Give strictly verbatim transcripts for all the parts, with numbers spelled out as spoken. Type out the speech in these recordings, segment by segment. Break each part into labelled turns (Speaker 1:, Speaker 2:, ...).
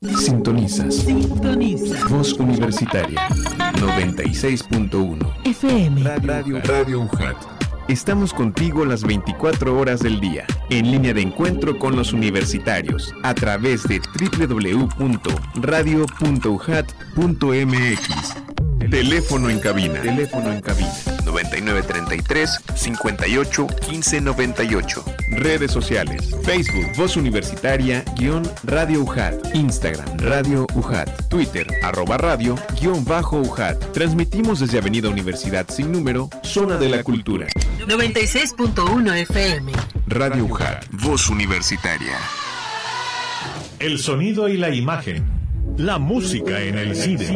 Speaker 1: Sintonizas.
Speaker 2: Sintoniza.
Speaker 1: Voz Universitaria noventa y seis punto uno.
Speaker 2: F M.
Speaker 1: Radio, Radio U J A T. Estamos contigo las veinticuatro horas del día, en línea de encuentro con los universitarios, a través de doble u doble u doble u punto radio punto u j a t punto m x. Teléfono en cabina. Teléfono en cabina. noventa y nueve treinta y tres, cincuenta y ocho, quince noventa y ocho. Redes sociales. Facebook, Voz Universitaria, guión Radio U J A T. Instagram, Radio U J A T. Twitter, arroba radio, guión bajo U J A T. Transmitimos desde Avenida Universidad Sin Número, Zona de la Cultura.
Speaker 2: noventa y seis punto uno F M.
Speaker 1: Radio U J A T. Voz Universitaria.
Speaker 3: El sonido y la imagen. La música en el cine.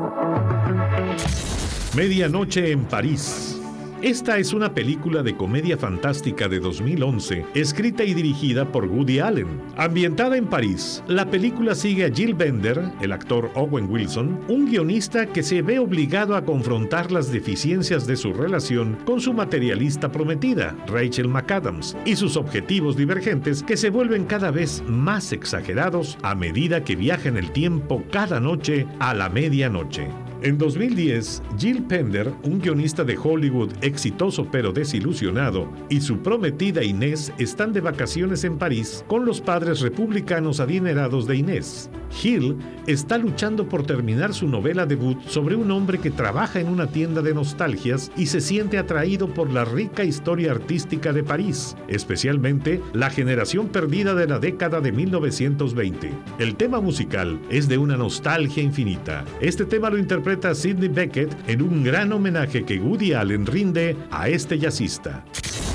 Speaker 3: Medianoche en París. Esta es una película de comedia fantástica de dos mil once, escrita y dirigida por Woody Allen. Ambientada en París, la película sigue a Jill Bender, el actor Owen Wilson, un guionista que se ve obligado a confrontar las deficiencias de su relación con su materialista prometida, Rachel McAdams, y sus objetivos divergentes que se vuelven cada vez más exagerados a medida que viaja en el tiempo cada noche a la medianoche. En dos mil diez, Jill Bender, un guionista de Hollywood exitoso pero desilusionado, y su prometida Inés están de vacaciones en París con los padres republicanos adinerados de Inés. Jill está luchando por terminar su novela debut sobre un hombre que trabaja en una tienda de nostalgias y se siente atraído por la rica historia artística de París, especialmente la generación perdida de la década de mil novecientos veinte. El tema musical es de una nostalgia infinita. Este tema lo interpreta Sidney Bechet en un gran homenaje que Woody Allen rinde a este jazzista.